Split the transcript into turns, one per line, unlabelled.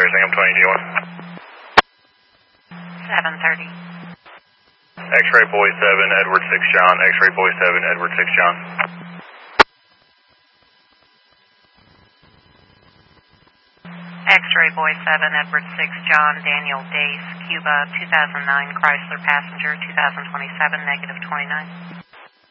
Sam 20, do you want?
7:30.
X-ray boy 7, Edward 6 John, X-ray boy 7, Edward 6 John.
X-ray boy 7, Edward 6 John, Daniel Dace, Cuba, 2009 Chrysler passenger, 2027, -29.